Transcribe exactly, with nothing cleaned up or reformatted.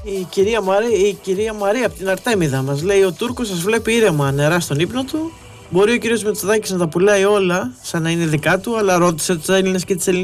Η κυρία Μαρία, η κυρία Μαρία από την Αρτέμιδα μας λέει: ο Τούρκος σας βλέπει ήρεμα νερά στον ύπνο του. Μπορεί ο κύριος Μητσοτάκης να τα πουλάει όλα σαν να είναι δικά του, αλλά ρώτησε τους Έλληνες και τις Ελληνίδες